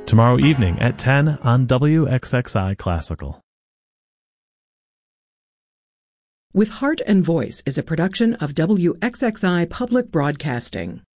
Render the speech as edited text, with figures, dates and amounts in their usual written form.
tomorrow evening at 10 on WXXI Classical. With Heart and Voice is a production of WXXI Public Broadcasting.